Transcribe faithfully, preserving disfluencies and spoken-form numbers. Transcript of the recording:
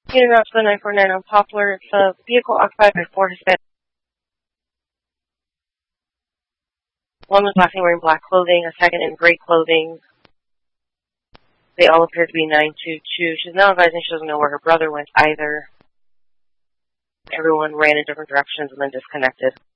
Unit Route nine four nine on Poplar. It's a vehicle occupied by four Hispanic. One was last seen wearing black clothing, a second in gray clothing. They all appear to be nine two two. She's now advising she doesn't know where her brother went either. Everyone ran in different directions and then disconnected.